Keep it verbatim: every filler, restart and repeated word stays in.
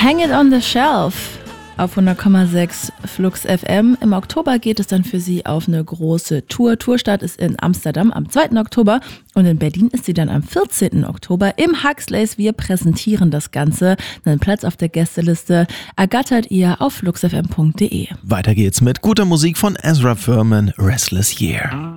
Hang It on the Shelf auf hundert Komma sechs Flux F M. Im Oktober geht es dann für sie auf eine große Tour. Tourstart ist in Amsterdam am zweiten Oktober und in Berlin ist sie dann am vierzehnten Oktober im Huxleys. Wir präsentieren das Ganze. Einen Platz auf der Gästeliste ergattert ihr auf flux f m punkt d e. Weiter geht's mit guter Musik von Ezra Furman, Restless Year.